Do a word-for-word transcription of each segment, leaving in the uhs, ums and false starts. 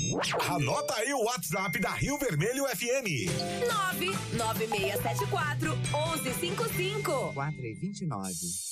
Anota aí o WhatsApp da Rio Vermelho F M. nove nove seis sete quatro um um cinco cinco. quatro e vinte e nove.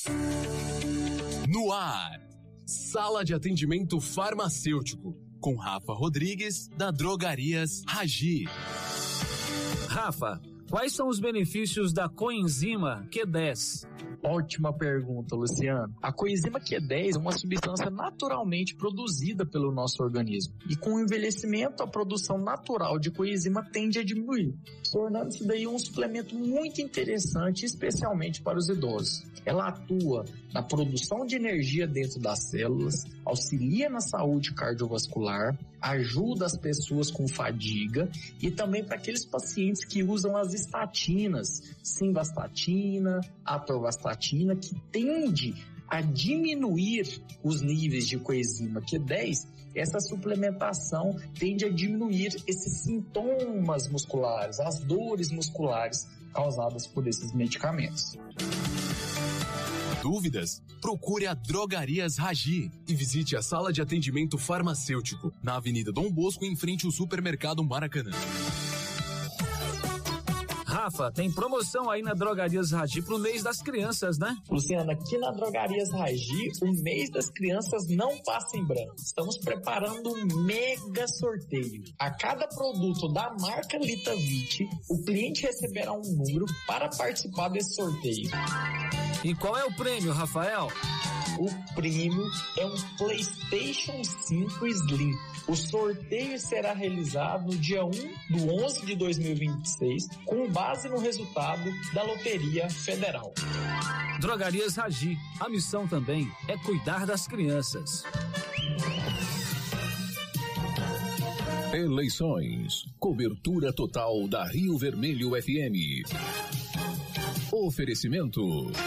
No ar, Sala de Atendimento Farmacêutico, com Rafa Rodrigues, da Drogarias Ragi. Rafa, quais são os benefícios da coenzima Q dez? Ótima pergunta, Luciano. A coenzima Q dez é uma substância naturalmente produzida pelo nosso organismo. E com o envelhecimento, a produção natural de coenzima tende a diminuir, tornando-se daí um suplemento muito interessante, especialmente para os idosos. Ela atua na produção de energia dentro das células, auxilia na saúde cardiovascular, ajuda as pessoas com fadiga e também para aqueles pacientes que usam as estatinas, simvastatina, atorvastatina, que tende a diminuir os níveis de coenzima Q dez. Essa suplementação tende a diminuir esses sintomas musculares, as dores musculares causadas por esses medicamentos. Dúvidas? Procure a Drogarias Ragi e visite a Sala de Atendimento Farmacêutico, na Avenida Dom Bosco, em frente ao Supermercado Maracanã. Rafa, tem promoção aí na Drogarias Ragi pro mês das crianças, né? Luciana, aqui na Drogarias Ragi, o mês das crianças não passa em branco. Estamos preparando um mega sorteio. A cada produto da marca Litavit, o cliente receberá um número para participar desse sorteio. E qual é o prêmio, Rafael? O prêmio é um PlayStation cinco Slim. O sorteio será realizado no dia um do onze de dois mil e vinte e seis, com base no resultado da Loteria Federal. Drogarias Ragi. A missão também é cuidar das crianças. Eleições. Cobertura total da Rio Vermelho F M. Oferecimento.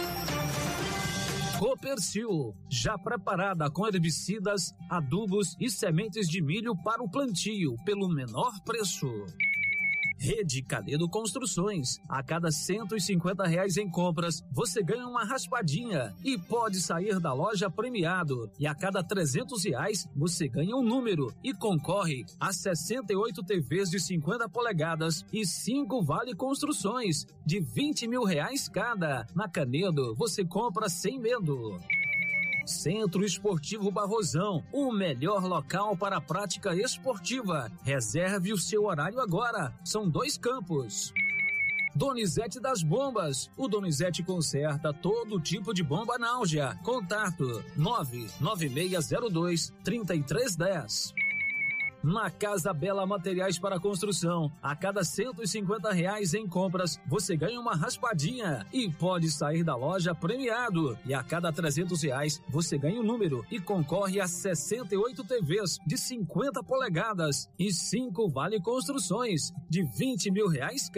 Copercil, já preparada com herbicidas, adubos e sementes de milho para o plantio, pelo menor preço. Rede Canedo Construções, a cada cento e cinquenta reais em compras, você ganha uma raspadinha e pode sair da loja premiado. E a cada trezentos reais, você ganha um número e concorre a sessenta e oito T Vs de cinquenta polegadas e cinco Vale Construções de vinte mil reais cada. Na Canedo, você compra sem medo. Centro Esportivo Barrosão, o melhor local para a prática esportiva. Reserve o seu horário agora. São dois campos. Donizete das Bombas. O Donizete conserta todo tipo de bomba náusea. Contato nove nove seis zero dois, três três um zero. Na Casa Bela Materiais para Construção, a cada cento e cinquenta reais em compras, você ganha uma raspadinha e pode sair da loja premiado. E a cada trezentos reais, você ganha um número e concorre a sessenta e oito T Vs de cinquenta polegadas e cinco Vale Construções de vinte mil reais